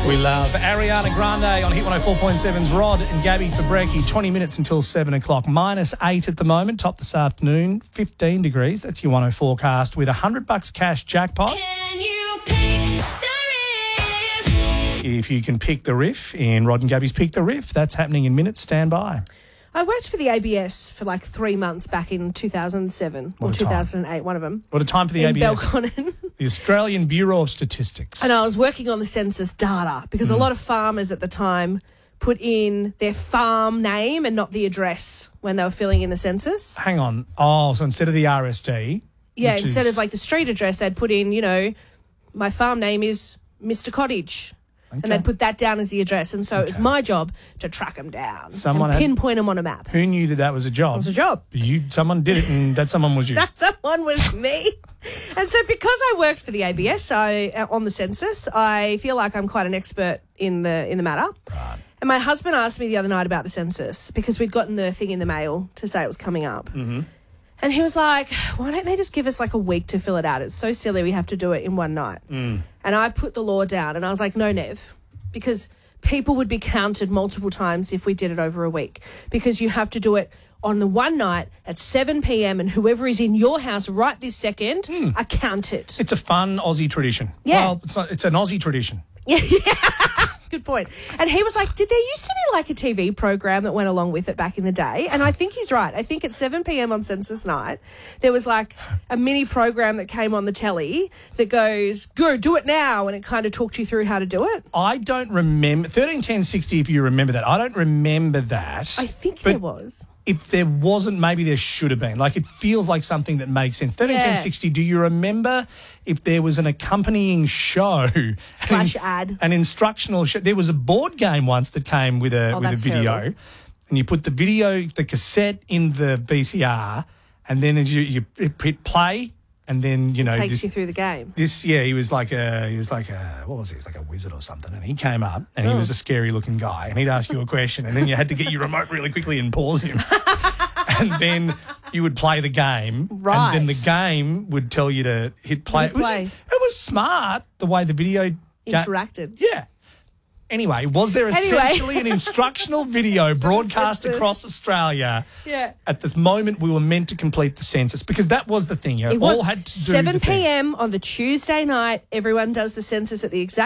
We love Ariana Grande on Hit 104.7's Rod and Gabby Fabrecki. 20 minutes until 7 o'clock. -8 at the moment, top this afternoon, 15 degrees. That's your 10 forecast with $100 cash jackpot. Can you pick the riff? If you can pick the riff in Rod and Gabby's Pick the Riff, that's happening in minutes. Stand by. I worked for the ABS for like 3 months back in 2007 or What a time. 2008, one of them. What a time for the in ABS. Belconnen. The Australian Bureau of Statistics. And I was working on the census data because a lot of farmers at the time put in their farm name and not the address when they were filling in the census. Hang on. Oh, so instead of the RSD. Yeah, which instead is- of like the street address, they'd put in, you know, my farm name is Mr. Cottage. Okay. And they'd put that down as the address. And so it was my job to track them down Someone and had- pinpoint them on a map. Who knew that was a job? It was a job. Someone did it, and that someone was you. That someone was me. And so because I worked for the ABS on the census, I feel like I'm quite an expert in the matter. Right. And my husband asked me the other night about the census because we'd gotten the thing in the mail to say it was coming up. Mm-hmm. And he was like, why don't they just give us like a week to fill it out? It's so silly we have to do it in one night. And I put the law down and I was like, no, Nev, because people would be counted multiple times if we did it over a week, because you have to do it on the one night at 7 p.m. and whoever is in your house right this second are counted. It's a fun Aussie tradition. Yeah. Well, it's an Aussie tradition. Good point. And he was like, did there used to be like a TV program that went along with it back in the day? And I think he's right. I think at 7 p.m. on census night, there was like a mini program that came on the telly that goes, go, do it now. And it kind of talked you through how to do it. I don't remember 131060. If you remember that, I don't remember that. I think But there was. If there wasn't, maybe there should have been. Like, it feels like something that makes sense. 131060. Do you remember if there was an accompanying show / ad. an instructional show? There was a board game once that came with a that's video, terrible. and you put the cassette in the VCR, and then you hit play. And then, you know, Takes you through the game. he was like a what was he? He was like a wizard or something. And he came up and he was a scary looking guy, and he'd ask you a question, and then you had to get your remote really quickly and pause him. And then you would play the game. Right. And then the game would tell you to hit play. Hit play. It was smart the way the video Interacted. Yeah. Anyway, was there essentially an instructional video broadcast Census. across Australia? Yeah. At this moment, we were meant to complete the census, because that was the thing. You It all was had to do 7 the thing. p.m. on the Tuesday night. Everyone does the census at the exact